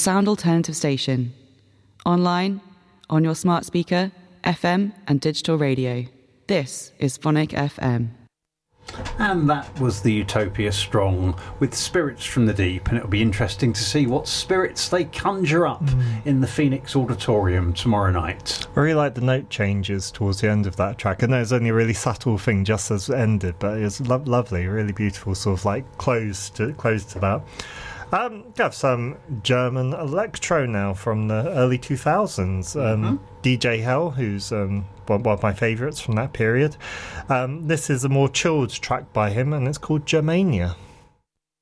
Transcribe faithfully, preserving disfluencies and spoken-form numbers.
Sound Alternative Station. Online, on your smart speaker, F M and digital radio. This is Phonic F M. And that was the Utopia Strong with Spirits from the Deep, and it'll be interesting to see what spirits they conjure up mm. in the Phoenix Auditorium tomorrow night. I really like the note changes towards the end of that track. I know it's only a really subtle thing just as it ended, but it was lo- lovely, really beautiful, sort of like close to close to that. Um, we have some German electro now from the early two thousands. Um, mm-hmm. D J Hell, who's um, one, one of my favourites from that period. Um, this is a more chilled track by him, and it's called Germania.